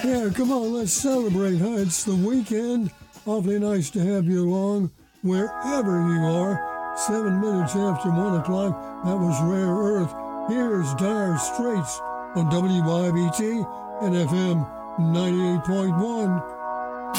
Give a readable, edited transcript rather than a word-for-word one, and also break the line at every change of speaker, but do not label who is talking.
Yeah, come on, let's celebrate, huh? It's the weekend. Awfully nice to have you along wherever you are. 7 minutes after 1 o'clock, that was Rare Earth. Here's Dire Straits on WYBT and FM 98.1.